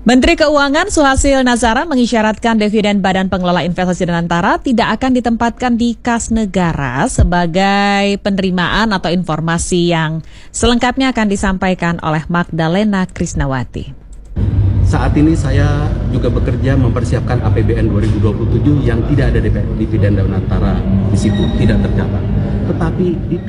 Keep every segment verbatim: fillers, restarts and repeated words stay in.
Menteri Keuangan Suhasil Nazara mengisyaratkan dividen Badan Pengelola Investasi Danantara tidak akan ditempatkan di kas negara sebagai penerimaan atau informasi yang selengkapnya akan disampaikan oleh Magdalena Krisnawati. Saat ini saya juga bekerja mempersiapkan A P B N dua ribu dua puluh tujuh yang tidak ada dividen Danantara di situ, tidak tercatat. Tetapi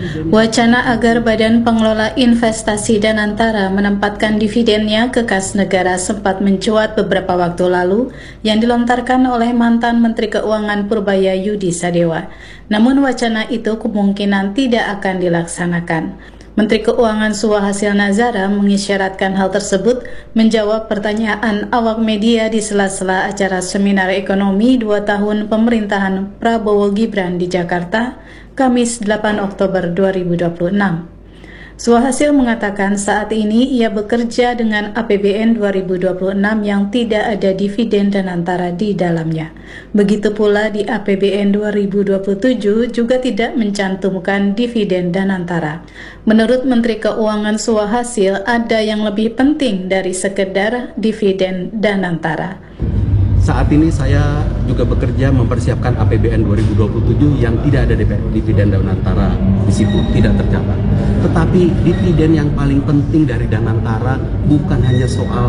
wacana agar Badan Pengelola Investasi Danantara menempatkan dividennya ke kas negara sempat mencuat beberapa waktu lalu yang dilontarkan oleh mantan Menteri Keuangan Purbaya Yudi Sadewa. Namun wacana itu kemungkinan tidak akan dilaksanakan. Menteri Keuangan Suhasil Nazara mengisyaratkan hal tersebut menjawab pertanyaan awak media di sela-sela acara seminar ekonomi dua tahun pemerintahan Prabowo Gibran di Jakarta, Kamis delapan Oktober dua ribu dua puluh enam. Suhasil mengatakan saat ini ia bekerja dengan A P B N dua ribu dua puluh enam yang tidak ada dividen Danantara di dalamnya. Begitu pula di A P B N dua ribu dua puluh tujuh juga tidak mencantumkan dividen Danantara. Menurut Menteri Keuangan Suhasil, ada yang lebih penting dari sekedar dividen Danantara. Saat ini saya juga bekerja mempersiapkan A P B N dua ribu dua puluh tujuh yang tidak ada dividen Danantara di situ, tidak tercatat. Tetapi dividen yang paling penting dari Danantara bukan hanya soal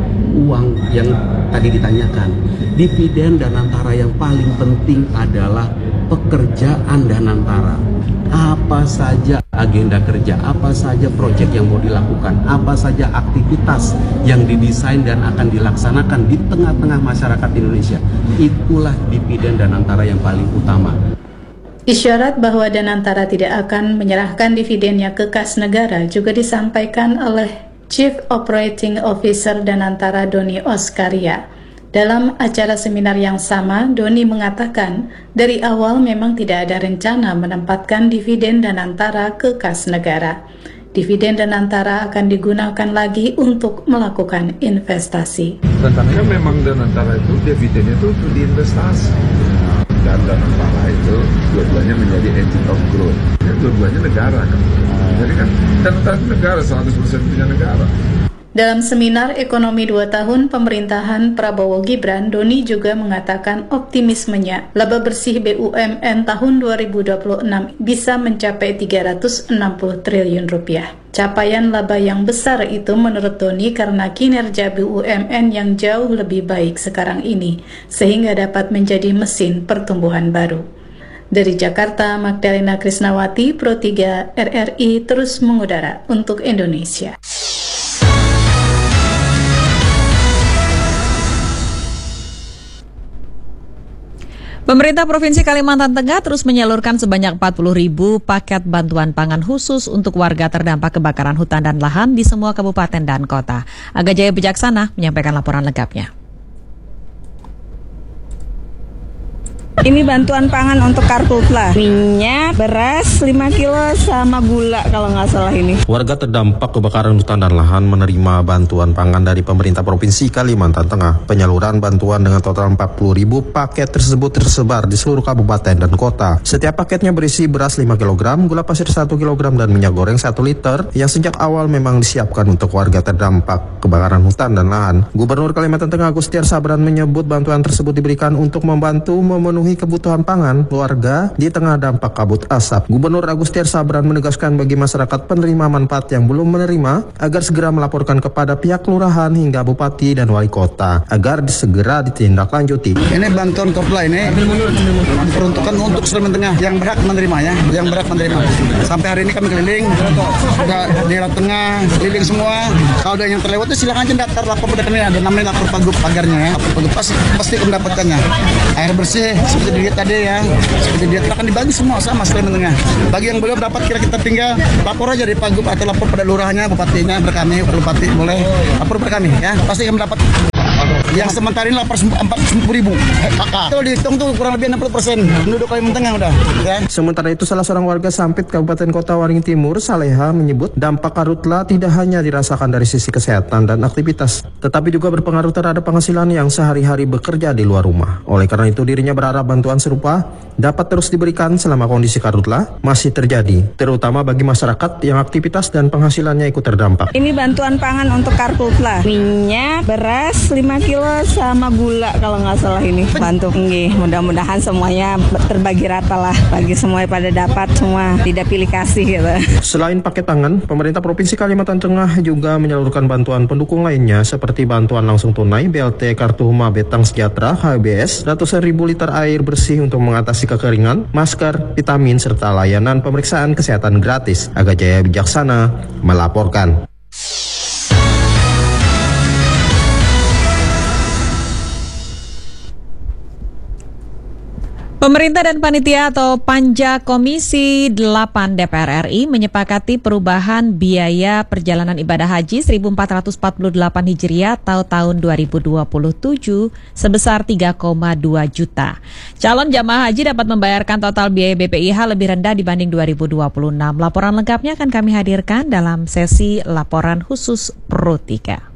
uang yang tadi ditanyakan. Dividen Danantara yang paling penting adalah pekerjaan Danantara. Apa saja agenda kerja, apa saja proyek yang mau dilakukan, apa saja aktivitas yang didesain dan akan dilaksanakan di tengah-tengah masyarakat Indonesia. Itulah dividen Danantara yang paling utama. Isyarat bahwa Danantara tidak akan menyerahkan dividennya ke kas negara juga disampaikan oleh Chief Operating Officer Danantara Doni Oskaria. Dalam acara seminar yang sama, Doni mengatakan dari awal memang tidak ada rencana menempatkan dividen Danantara ke kas negara. Dividen Danantara akan digunakan lagi untuk melakukan investasi. Rencananya memang Danantara itu dividennya itu untuk diinvestasi. Dan Danantara itu dua-duanya menjadi engine of growth. Ya, dua-duanya negara kan. Jadi kan Danantara itu negara, seratus persen punya negara. Dalam seminar ekonomi dua tahun pemerintahan Prabowo Gibran, Doni juga mengatakan optimismenya laba bersih B U M N tahun dua ribu dua puluh enam bisa mencapai tiga ratus enam puluh triliun rupiah. Capaian laba yang besar itu menurut Doni karena kinerja B U M N yang jauh lebih baik sekarang ini, sehingga dapat menjadi mesin pertumbuhan baru. Dari Jakarta, Magdalena Krisnawati, Pro tiga R R I terus mengudara untuk Indonesia. Pemerintah Provinsi Kalimantan Tengah terus menyalurkan sebanyak empat puluh ribu paket bantuan pangan khusus untuk warga terdampak kebakaran hutan dan lahan di semua kabupaten dan kota. Aga Jaya Bijaksana menyampaikan laporan lengkapnya. Ini bantuan pangan untuk karhutla, minyak, beras lima kilo sama gula kalau nggak salah ini. Warga terdampak kebakaran hutan dan lahan menerima bantuan pangan dari pemerintah Provinsi Kalimantan Tengah. Penyaluran bantuan dengan total empat puluh ribu paket tersebut tersebar di seluruh kabupaten dan kota. Setiap paketnya berisi beras lima kilogram, gula pasir satu kilogram, dan minyak goreng satu liter yang sejak awal memang disiapkan untuk warga terdampak kebakaran hutan dan lahan. Gubernur Kalimantan Tengah Agustiar Sabran menyebut bantuan tersebut diberikan untuk membantu memenuhi kebutuhan pangan warga di tengah dampak kabut asap. Gubernur Agustiar Sabran menegaskan bagi masyarakat penerima manfaat yang belum menerima agar segera melaporkan kepada pihak kelurahan hingga bupati dan wali kota agar segera ditindaklanjuti. Ini bantuan kopla ini peruntukan untuk Sulawesi Tengah yang berhak menerima ya, yang berhak menerima. Sampai hari ini kami keliling, ada daerah tengah, keliling semua. Kalau ada yang terlewat itu silakan aja daftar lapor pada kami, ada namanya lapor pagub pagarnya ya. Lapor pagub pasti pasti mendapatkannya. Air bersih seperti dia tadi ya, seperti dia akan dibagi semua sama Sulawesi Tengah. Bagi yang belum dapat kira kita tinggal lapor aja di pagub atau lapor pada lurahnya, bupatinya, berkami, bupati boleh lapor pada kami ya, pasti akan mendapat. Yang sementara ini empat puluh ribu kakak. Kalau dihitung tuh kurang lebih enam puluh persen penduduk Kalimantan Tengah udah. Ya. Sementara itu salah seorang warga Sampit Kabupaten Kota Waringin Timur, Saleha, menyebut dampak karhutla tidak hanya dirasakan dari sisi kesehatan dan aktivitas, tetapi juga berpengaruh terhadap penghasilan yang sehari-hari bekerja di luar rumah. Oleh karena itu dirinya berharap bantuan serupa dapat terus diberikan selama kondisi karhutla masih terjadi, terutama bagi masyarakat yang aktivitas dan penghasilannya ikut terdampak. Ini bantuan pangan untuk karhutla, minyak, beras lima kilo sama gula kalau nggak salah ini. Bantu nggih, mudah-mudahan semuanya terbagi rata lah, bagi semuanya pada dapat semua, tidak pilih kasih gitu. Selain paket tangan, pemerintah Provinsi Kalimantan Tengah juga menyalurkan bantuan pendukung lainnya seperti bantuan langsung tunai, B L T Kartu Huma Betang Sejahtera H B S, ratusan ribu liter air bersih untuk mengatasi kekeringan, masker, vitamin, serta layanan pemeriksaan kesehatan gratis. Aga Jaya Bijaksana melaporkan. Pemerintah dan panitia atau Panja Komisi delapan D P R R I menyepakati perubahan biaya perjalanan ibadah haji seribu empat ratus empat puluh delapan Hijriah atau tahun dua ribu dua puluh tujuh sebesar tiga koma dua juta. Calon jamaah haji dapat membayarkan total biaya B P I H lebih rendah dibanding dua ribu dua puluh enam. Laporan lengkapnya akan kami hadirkan dalam sesi laporan khusus Pro tiga.